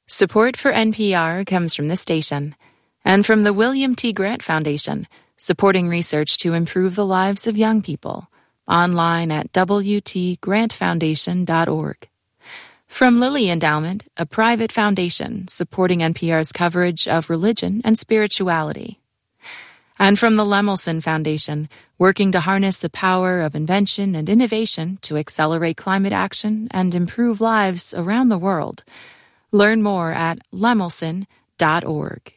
Support for NPR comes from this station and from the William T. Grant Foundation, supporting research to improve the lives of young people. Online at wtgrantfoundation.org. From Lilly Endowment, a private foundation supporting NPR's coverage of religion and spirituality. And from the Lemelson Foundation, working to harness the power of invention and innovation to accelerate climate action and improve lives around the world. Learn more at lemelson.org.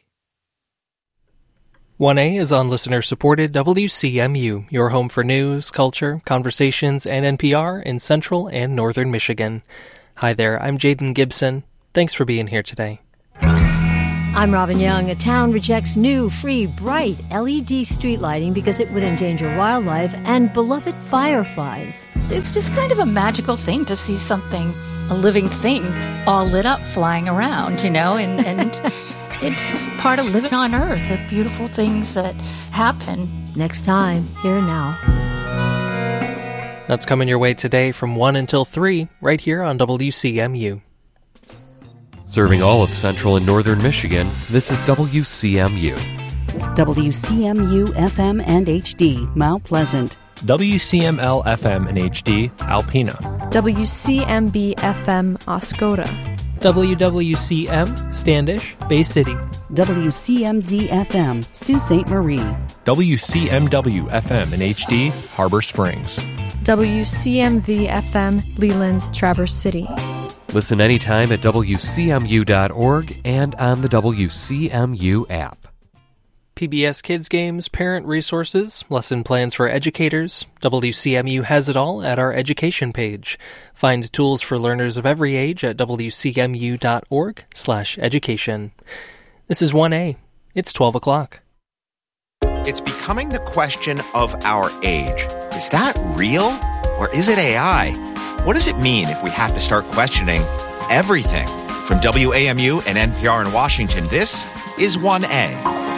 1A is on listener-supported WCMU, your home for news, culture, conversations, and NPR in central and northern Michigan. Hi there, I'm Jaden Gibson. Thanks for being here today. I'm Robin Young. A town rejects new, free, bright LED street lighting because it would endanger wildlife and beloved fireflies. It's just kind of a magical thing to see something, a living thing, all lit up flying around, and it's just part of living on Earth, the beautiful things that happen. Next time, here now. That's coming your way today from 1 until 3, right here on WCMU. Serving all of central and northern Michigan, this is WCMU. WCMU FM and HD, Mount Pleasant. WCML FM and HD, Alpena. WCMB FM, Oscoda. WWCM, Standish, Bay City. WCMZ FM, Sault Ste. Marie. WCMW FM and HD, Harbor Springs. WCMV FM, Leland, Traverse City. Listen anytime at WCMU.org and on the WCMU app. PBS Kids Games, parent resources, lesson plans for educators. WCMU has it all at our education page. Find tools for learners of every age at WCMU.org/education. This is 1A. It's 12 o'clock. It's becoming the question of our age. Is that real? Or is it AI? What does it mean if we have to start questioning everything? From WAMU and NPR in Washington, this is 1A.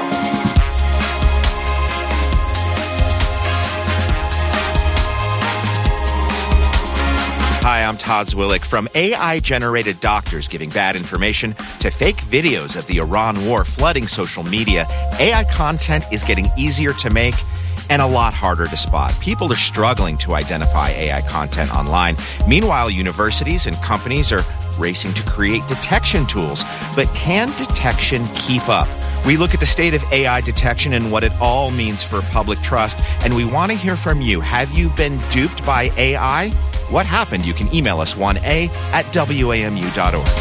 Hi, I'm Todd Zwillich. From AI-generated doctors giving bad information to fake videos of the Iran war flooding social media, AI content is getting easier to make and a lot harder to spot. People are struggling to identify AI content online. Meanwhile, universities and companies are racing to create detection tools. But can detection keep up? We look at the state of AI detection and what it all means for public trust, and we want to hear from you. Have you been duped by AI? What happened? You can email us 1a@wamu.org.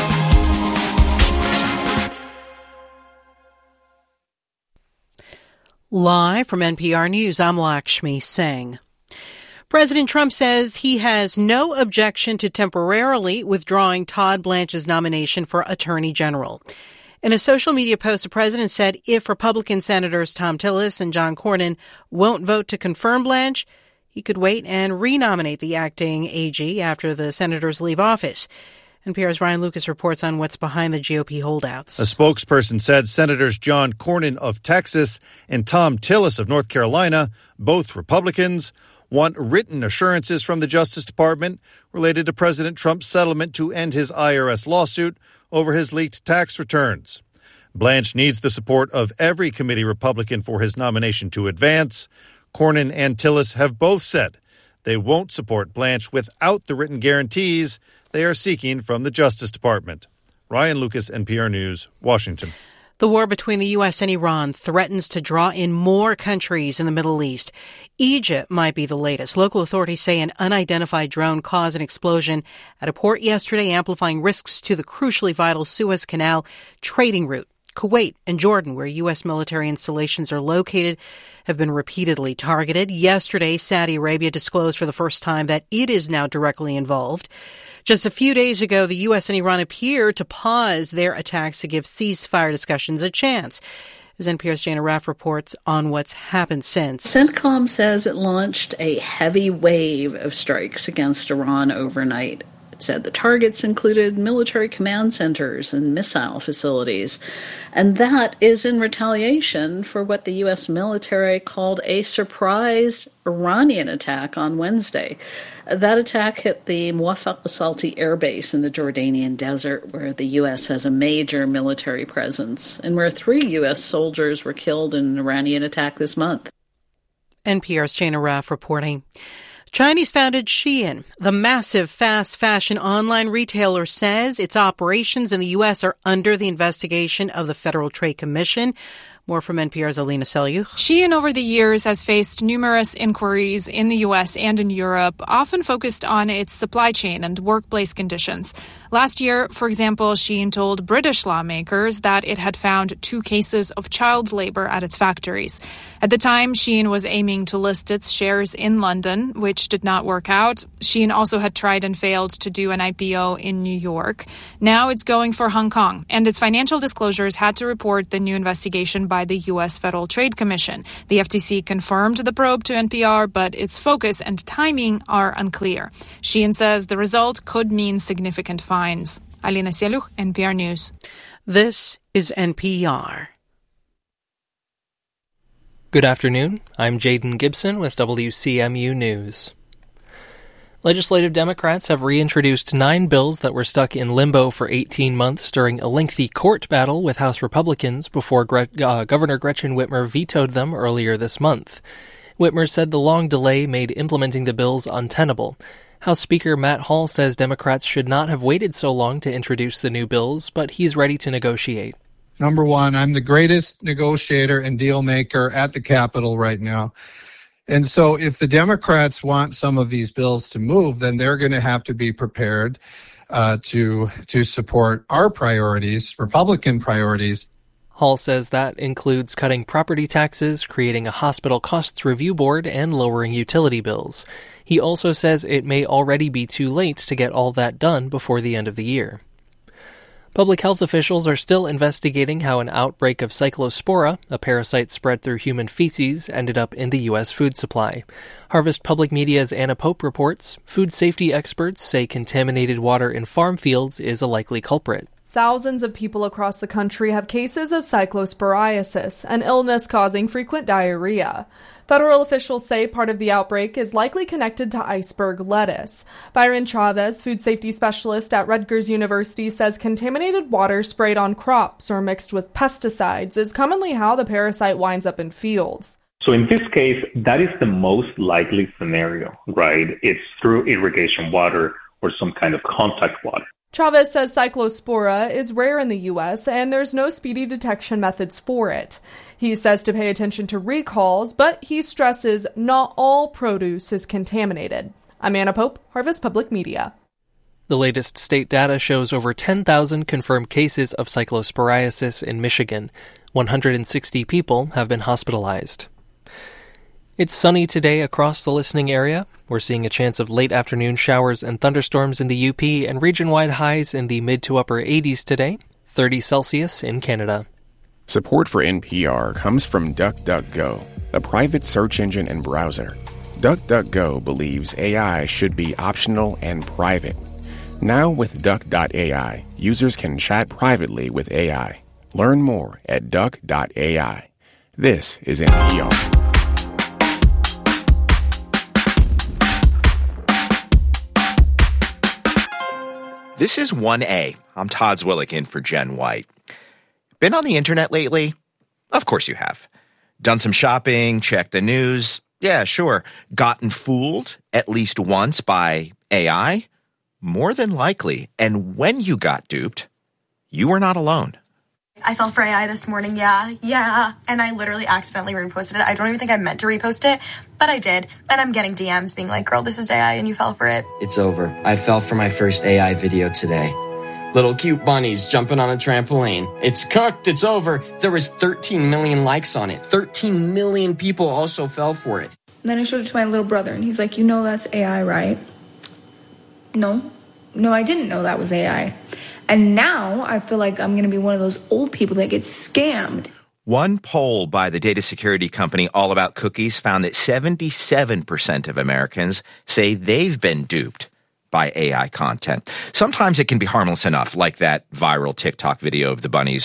Live from NPR News, I'm Lakshmi Singh. President Trump says he has no objection to temporarily withdrawing Todd Blanche's nomination for Attorney General. In a social media post, the president said if Republican Senators Thom Tillis and John Cornyn won't vote to confirm Blanche, he could wait and renominate the acting AG after the senators leave office. NPR's Ryan Lucas reports on what's behind the GOP holdouts. A spokesperson said Senators John Cornyn of Texas and Thom Tillis of North Carolina, both Republicans, want written assurances from the Justice Department related to President Trump's settlement to end his IRS lawsuit over his leaked tax returns. Blanche needs the support of every committee Republican for his nomination to advance. Cornyn and Tillis have both said they won't support Blanche without the written guarantees they are seeking from the Justice Department. Ryan Lucas, NPR News, Washington. The war between the U.S. and Iran threatens to draw in more countries in the Middle East. Egypt might be the latest. Local authorities say an unidentified drone caused an explosion at a port yesterday, amplifying risks to the crucially vital Suez Canal trading route. Kuwait and Jordan, where U.S. military installations are located, have been repeatedly targeted. Yesterday, Saudi Arabia disclosed for the first time that it is now directly involved. Just a few days ago, the U.S. and Iran appeared to pause their attacks to give ceasefire discussions a chance. As NPR's Jana Raff reports on what's happened since. CENTCOM says it launched a heavy wave of strikes against Iran overnight. It said the targets included military command centers and missile facilities. And that is in retaliation for what the U.S. military called a surprise Iranian attack on Wednesday. That attack hit the Muwafaq al-Salti Air Base in the Jordanian desert, where the U.S. has a major military presence, and where 3 U.S. soldiers were killed in an Iranian attack this month. NPR's Jana Raff reporting. Chinese-founded Shein, the massive fast fashion online retailer, says its operations in the U.S. are under the investigation of the Federal Trade Commission. More from NPR's Alina Selyukh. Shein over the years has faced numerous inquiries in the U.S. and in Europe, often focused on its supply chain and workplace conditions. Last year, for example, Shein told British lawmakers that it had found 2 cases of child labor at its factories. At the time, Shein was aiming to list its shares in London, which did not work out. Shein also had tried and failed to do an IPO in New York. Now it's going for Hong Kong, and its financial disclosures had to report the new investigation by the U.S. Federal Trade Commission. The FTC confirmed the probe to NPR, but its focus and timing are unclear. Shein says the result could mean significant fines. Alina Selyukh, NPR News. This is NPR. Good afternoon. I'm Jaden Gibson with WCMU News. Legislative Democrats have reintroduced 9 bills that were stuck in limbo for 18 months during a lengthy court battle with House Republicans before Governor Gretchen Whitmer vetoed them earlier this month. Whitmer said the long delay made implementing the bills untenable. House Speaker Matt Hall says Democrats should not have waited so long to introduce the new bills, but he's ready to negotiate. Number one, I'm the greatest negotiator and deal maker at the Capitol right now. And so if the Democrats want some of these bills to move, then they're going to have to be prepared to support our priorities, Republican priorities. Hall says that includes cutting property taxes, creating a hospital costs review board, and lowering utility bills. He also says it may already be too late to get all that done before the end of the year. Public health officials are still investigating how an outbreak of Cyclospora, a parasite spread through human feces, ended up in the U.S. food supply. Harvest Public Media's Anna Pope reports, food safety experts say contaminated water in farm fields is a likely culprit. Thousands of people across the country have cases of cyclosporiasis, an illness causing frequent diarrhea. Federal officials say part of the outbreak is likely connected to iceberg lettuce. Byron Chavez, food safety specialist at Rutgers University, says contaminated water sprayed on crops or mixed with pesticides is commonly how the parasite winds up in fields. So in this case, that is the most likely scenario, right? It's through irrigation water or some kind of contact water. Chavez says Cyclospora is rare in the U.S. and there's no speedy detection methods for it. He says to pay attention to recalls, but he stresses not all produce is contaminated. I'm Anna Pope, Harvest Public Media. The latest state data shows over 10,000 confirmed cases of cyclosporiasis in Michigan. 160 people have been hospitalized. It's sunny today across the listening area. We're seeing a chance of late afternoon showers and thunderstorms in the UP and region-wide highs in the mid to upper 80s today, 30 Celsius in Canada. Support for NPR comes from DuckDuckGo, a private search engine and browser. DuckDuckGo believes AI should be optional and private. Now with Duck.ai, users can chat privately with AI. Learn more at Duck.ai. This is NPR. This is 1A. I'm Todd Zwillick in for Jen White. Been on the internet lately? Of course you have. Done some shopping, checked the news. Yeah, sure. Gotten fooled at least once by AI? More than likely. And when you got duped, you were not alone. I fell for AI this morning, yeah. And I literally accidentally reposted it. I don't even think I meant to repost it, but I did. And I'm getting DMs being like, girl, this is AI and you fell for it. It's over. I fell for my first AI video today. Little cute bunnies jumping on a trampoline. It's cooked. It's over. There was 13 million likes on it. 13 million people also fell for it. And then I showed it to my little brother and he's like, you know that's AI, right? No, I didn't know that was AI. And now I feel like I'm going to be one of those old people that gets scammed. One poll by the data security company All About Cookies found that 77% of Americans say they've been duped by AI content. Sometimes it can be harmless enough, like that viral TikTok video of the bunnies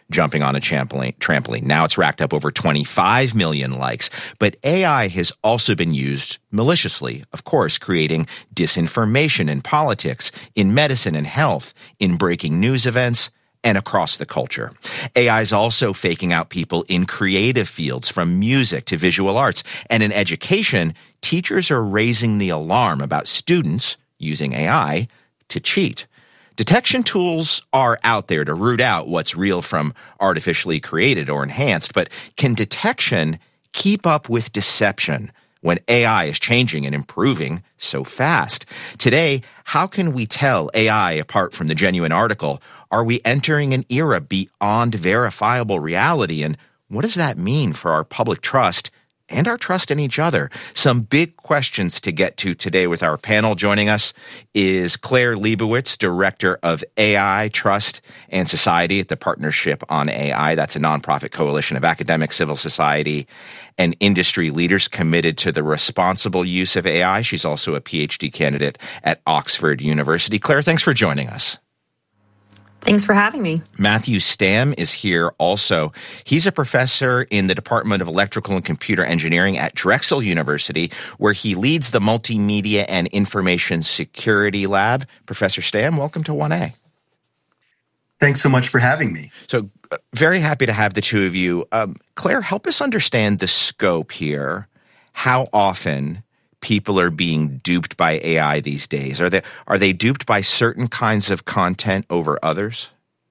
jumping on a trampoline. Now it's racked up over 25 million likes. But AI has also been used maliciously, of course, creating disinformation in politics, in medicine and health, in breaking news events, and across the culture. AI is also faking out people in creative fields, from music to visual arts. And in education, teachers are raising the alarm about students using AI to cheat. Detection tools are out there to root out what's real from artificially created or enhanced, but can detection keep up with deception when AI is changing and improving so fast? Today, how can we tell AI apart from the genuine article? Are we entering an era beyond verifiable reality? And what does that mean for our public trust and our trust in each other? Some big questions to get to today with our panel. Joining us is Claire Leibowitz, Director of AI, Trust, and Society at the Partnership on AI. That's a nonprofit coalition of academic, civil society, and industry leaders committed to the responsible use of AI. She's also a PhD candidate at Oxford University. Claire, thanks for joining us. Thanks for having me. Matthew Stamm is here also. He's a professor in the Department of Electrical and Computer Engineering at Drexel University, where he leads the Multimedia and Information Security Lab. Professor Stamm, welcome to 1A. Thanks so much for having me. So very happy to have the two of you. Claire, help us understand the scope here. How often people are being duped by AI these days? Are they duped by certain kinds of content over others?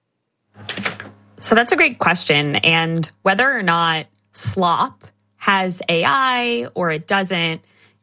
So that's a great question. And whether or not slop has AI or it doesn't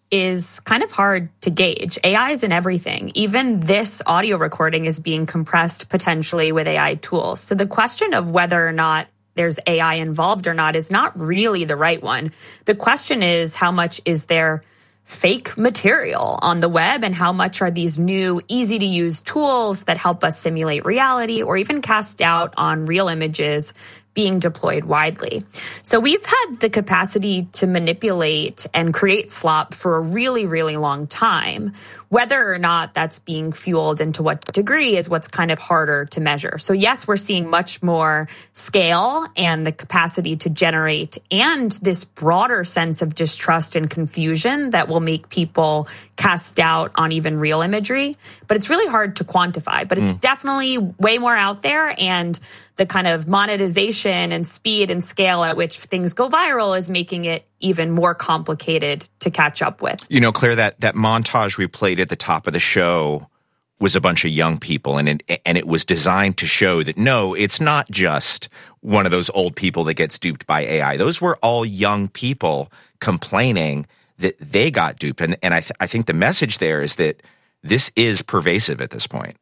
is kind of hard to gauge. AI is in everything. Even this audio recording is being compressed potentially with AI tools. So the question of whether or not there's AI involved or not is not really the right one. The question is, how much is there fake material on the web, and how much are these new, easy-to-use tools that help us simulate reality or even cast doubt on real images being deployed widely. So we've had the capacity to manipulate and create slop for a really, really long time. Whether or not that's being fueled and to what degree is what's kind of harder to measure. So yes, we're seeing much more scale and the capacity to generate and this broader sense of distrust and confusion that will make people cast doubt on even real imagery. But it's really hard to quantify. But it's definitely way more out there, and the kind of monetization and speed and scale at which things go viral is making it even more complicated to catch up with. You know, Claire, that montage we played at the top of the show was a bunch of young people, and it was designed to show that, no, it's not just one of those old people that gets duped by AI. Those were all young people complaining that they got duped. And I think the message there is that this is pervasive at this point.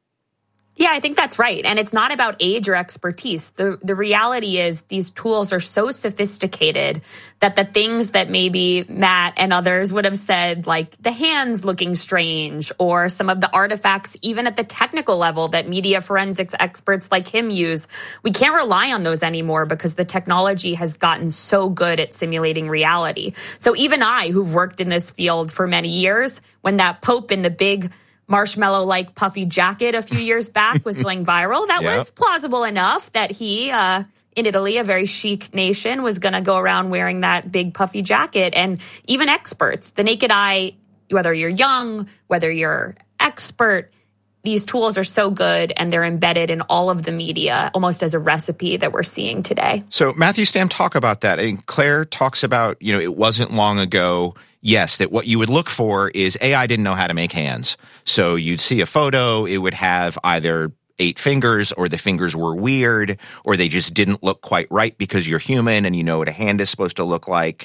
Yeah, I think that's right. And it's not about age or expertise. The reality is these tools are so sophisticated that the things that maybe Matt and others would have said, like the hands looking strange, or some of the artifacts, even at the technical level that media forensics experts like him use, we can't rely on those anymore because the technology has gotten so good at simulating reality. So even I, who've worked in this field for many years, when that Pope in the big marshmallow-like puffy jacket a few years back was going viral, that was plausible enough that he, in Italy, a very chic nation, was going to go around wearing that big puffy jacket. And even experts, the naked eye, whether you're young, whether you're expert, these tools are so good and they're embedded in all of the media almost as a recipe that we're seeing today. So Matthew Stamm, talk about that. I mean, Claire talks about, it wasn't long ago, yes, that what you would look for is AI didn't know how to make hands. So you'd see a photo, it would have either 8 fingers, or the fingers were weird, or they just didn't look quite right because you're human and you know what a hand is supposed to look like.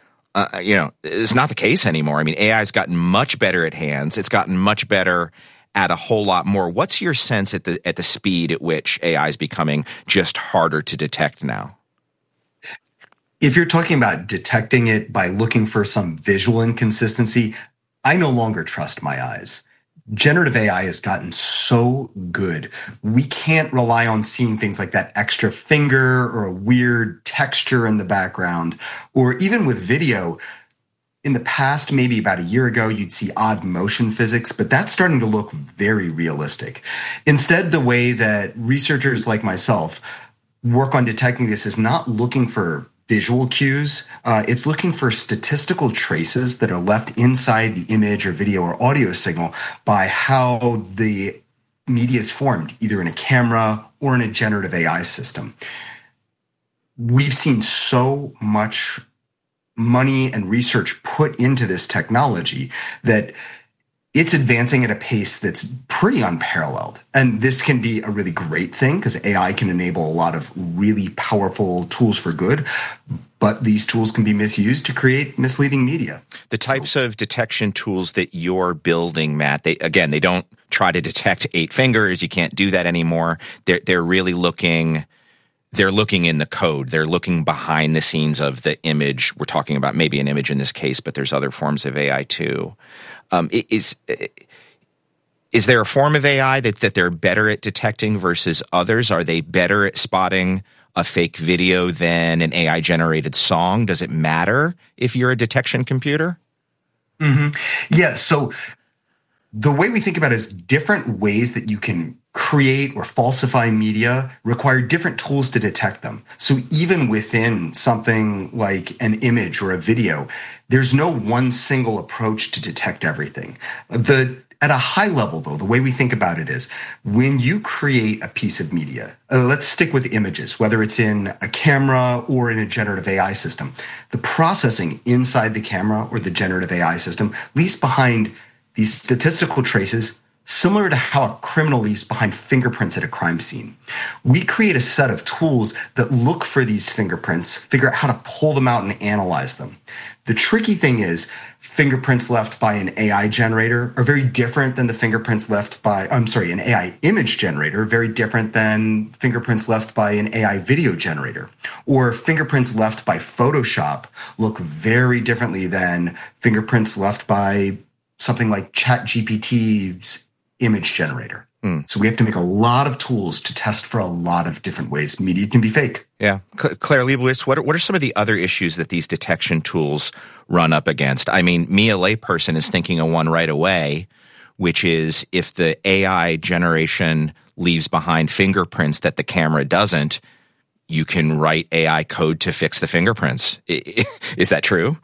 It's not the case anymore. I mean, AI's gotten much better at hands. It's gotten much better at a whole lot more. What's your sense at the speed at which AI is becoming just harder to detect now? If you're talking about detecting it by looking for some visual inconsistency, I no longer trust my eyes. Generative AI has gotten so good. We can't rely on seeing things like that extra finger or a weird texture in the background, or even with video. In the past, maybe about a year ago, you'd see odd motion physics, but that's starting to look very realistic. Instead, the way that researchers like myself work on detecting this is not looking for visual cues. It's looking for statistical traces that are left inside the image or video or audio signal by how the media is formed, either in a camera or in a generative AI system. We've seen so much money and research put into this technology that it's advancing at a pace that's pretty unparalleled. And this can be a really great thing because AI can enable a lot of really powerful tools for good, but these tools can be misused to create misleading media. The types of detection tools that you're building, Matt, they don't try to detect 8 fingers. You can't do that anymore. They're really looking in the code. They're looking behind the scenes of the image. We're talking about maybe an image in this case, but there's other forms of AI too. Is there a form of AI that they're better at detecting versus others? Are they better at spotting a fake video than an AI-generated song? Does it matter if you're a detection computer? Mm-hmm. Yeah, so the way we think about it is different ways that you can create or falsify media require different tools to detect them. So even within something like an image or a video, there's no one single approach to detect everything. At a high level, though, the way we think about it is when you create a piece of media, let's stick with images, whether it's in a camera or in a generative AI system, the processing inside the camera or the generative AI system leaves behind these statistical traces similar to how a criminal leaves behind fingerprints at a crime scene. We create a set of tools that look for these fingerprints, figure out how to pull them out and analyze them. The tricky thing is fingerprints left by an AI generator are very different than the fingerprints left by, an AI image generator, very different than fingerprints left by an AI video generator. Or fingerprints left by Photoshop look very differently than fingerprints left by something like ChatGPT's image generator. So we have to make a lot of tools to test for a lot of different ways media can be fake. Yeah. Claire Leibowitz, what are some of the other issues that these detection tools run up against? I mean, me, a layperson, is thinking of one right away, which is if the AI generation leaves behind fingerprints that the camera doesn't, you can write AI code to fix the fingerprints. Is that true?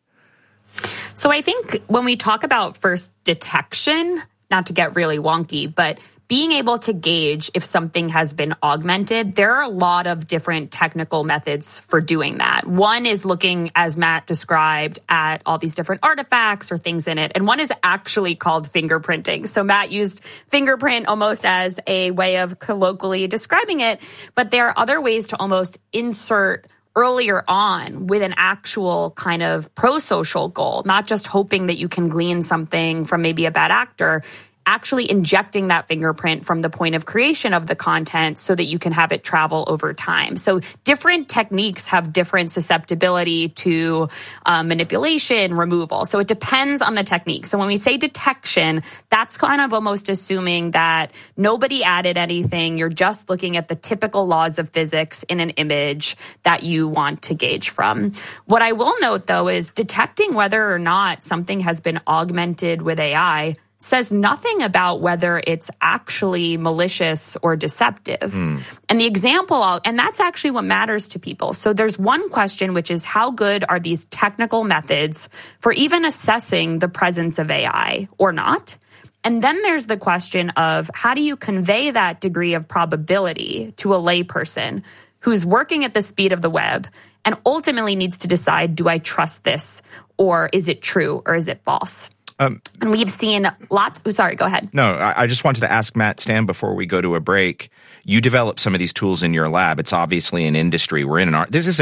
So I think when we talk about first detection, not to get really wonky, but being able to gauge if something has been augmented, there are a lot of different technical methods for doing that. One is looking, as Matt described, at all these different artifacts or things in it. And one is actually called fingerprinting. So Matt used fingerprint almost as a way of colloquially describing it. But there are other ways to almost insert earlier on with an actual kind of pro-social goal, not just hoping that you can glean something from maybe a bad actor, actually injecting that fingerprint from the point of creation of the content so that you can have it travel over time. So different techniques have different susceptibility to manipulation, removal. So it depends on the technique. So when we say detection, that's kind of almost assuming that nobody added anything. You're just looking at the typical laws of physics in an image that you want to gauge from. What I will note, though, is detecting whether or not something has been augmented with AI says nothing about whether it's actually malicious or deceptive. And the example, and that's actually what matters to people. So there's one question, which is how good are these technical methods for even assessing the presence of AI or not? And then there's the question of how do you convey that degree of probability to a layperson who's working at the speed of the web and ultimately needs to decide, do I trust this, or is it true, or is it false? And we've seen lots. Oh, sorry, go ahead. No, I just wanted to ask Matt Stam before we go to a break. You developed some of these tools in your lab. It's obviously an industry. We're in this is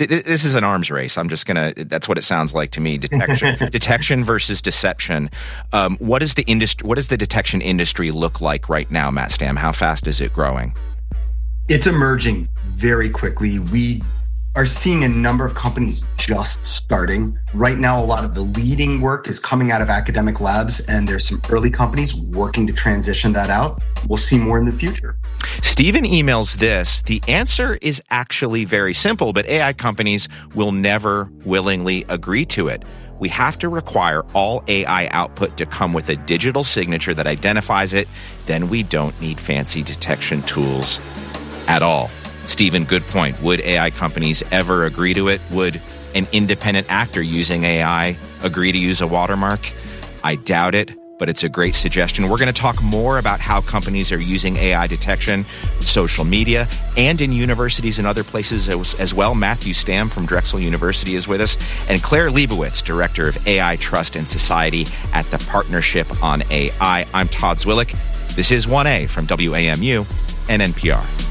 an arms race. I'm just gonna. That's what it sounds like to me. Detection versus deception. What does the detection industry look like right now, Matt Stam? How fast is it growing? It's emerging very quickly. We are seeing a number of companies just starting. Right now, a lot of the leading work is coming out of academic labs, and there's some early companies working to transition that out. We'll see more in the future. Stephen emails this. The answer is actually very simple, but AI companies will never willingly agree to it. We have to require all AI output to come with a digital signature that identifies it. Then we don't need fancy detection tools at all. Stephen, good point. Would AI companies ever agree to it? Would an independent actor using AI agree to use a watermark? I doubt it, but it's a great suggestion. We're going to talk more about how companies are using AI detection, social media, and in universities and other places as well. Matthew Stamm from Drexel University is with us, and Claire Leibowitz, Director of AI Trust and Society at the Partnership on AI. I'm Todd Zwillich. This is 1A from WAMU and NPR.